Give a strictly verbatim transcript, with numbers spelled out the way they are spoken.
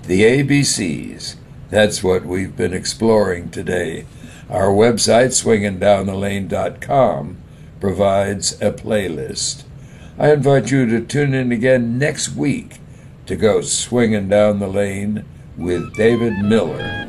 The A B Cs. That's what we've been exploring today. Our website, swinging down the lane dot com, provides a playlist. I invite you to tune in again next week to go swinging down the lane with David Miller.